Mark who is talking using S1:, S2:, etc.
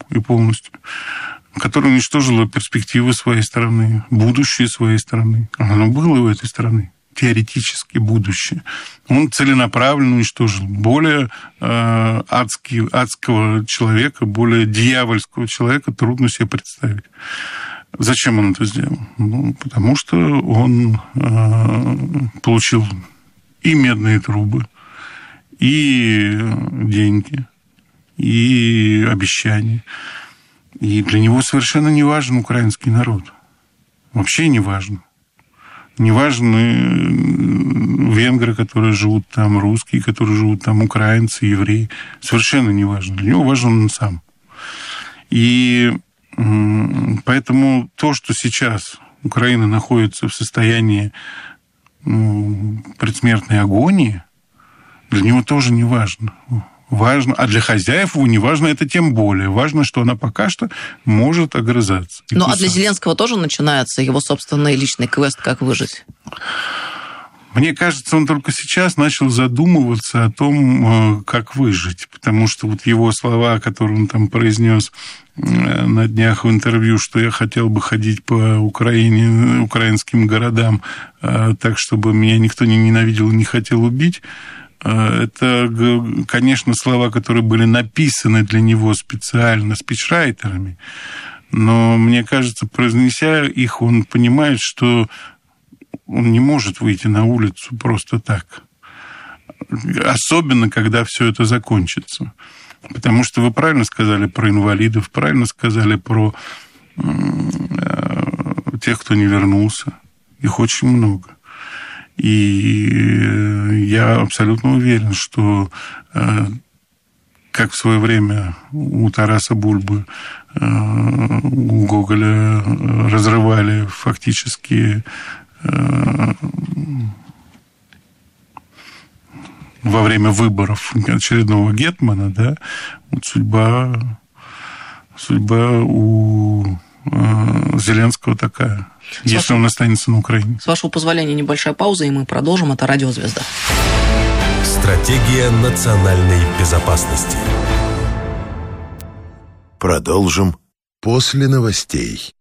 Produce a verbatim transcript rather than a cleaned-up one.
S1: и полностью, которая уничтожила перспективы своей страны, будущее своей страны. Оно было у этой страны. Теоретически будущее. Он целенаправленно уничтожил более э, адский, адского человека, более дьявольского человека трудно себе представить. Зачем он это сделал? Ну, потому что он э, получил и медные трубы, и деньги, и обещания. И для него совершенно не важен украинский народ. Вообще не важно. Не важны венгры, которые живут там, русские, которые живут там, украинцы, евреи. Совершенно не важно. Для него важен он сам. И поэтому то, что сейчас Украина находится в состоянии ну, предсмертной агонии, для него тоже не важно. Важно, а для хозяев его не важно это тем более. Важно, что она пока что может огрызаться.
S2: Ну, а для Зеленского тоже начинается его собственный личный квест «Как выжить»?
S1: Мне кажется, он только сейчас начал задумываться о том, как выжить. Потому что вот его слова, которые он там произнес на днях в интервью, что я хотел бы ходить по Украине, украинским городам так, чтобы меня никто не ненавидел и не хотел убить, это, конечно, слова, которые были написаны для него специально спичрайтерами, но, мне кажется, произнеся их, он понимает, что он не может выйти на улицу просто так. Особенно, когда все это закончится. Потому что вы правильно сказали про инвалидов, правильно сказали про тех, кто не вернулся. Их очень много. И я абсолютно уверен, что как в свое время у Тараса Бульбы, у Гоголя разрывали фактически во время выборов очередного гетмана, да, вот судьба, судьба у Зеленского такая, с если вашего, он останется на Украине.
S2: С вашего позволения, небольшая пауза, и мы продолжим. Это «Радио Звезда».
S3: Стратегия национальной безопасности. Продолжим после новостей.